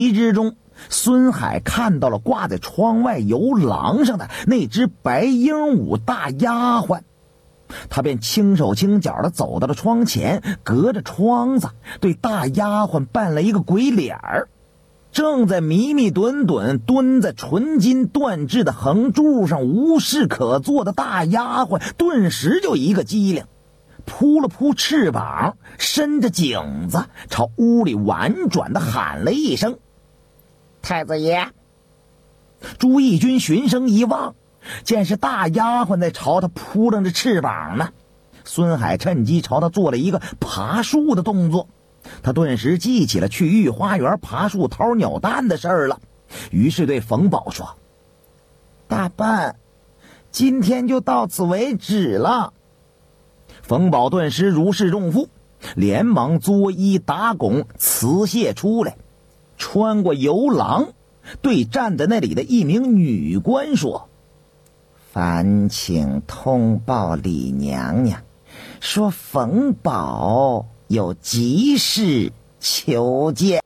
之中，孙海看到了挂在窗外游廊上的那只白鹦鹉大丫鬟，他便轻手轻脚地走到了窗前，隔着窗子对大丫鬟扮了一个鬼脸儿。正在迷迷盹盹蹲在纯金锻制的横柱上无事可做的大丫鬟，顿时就一个机灵，扑了扑翅膀，伸着颈子朝屋里婉转地喊了一声：“太子爷！”朱翊钧循声一望，见是大丫鬟在朝他扑棱着翅膀呢。孙海趁机朝他做了一个爬树的动作，他顿时记起了去御花园爬树掏鸟蛋的事儿了，于是对冯宝说：“大笨，今天就到此为止了。”冯宝顿时如释重负，连忙作揖打拱辞谢出来，穿过游廊，对站在那里的一名女官说：“烦请通报李娘娘，说冯宝有急事求见。”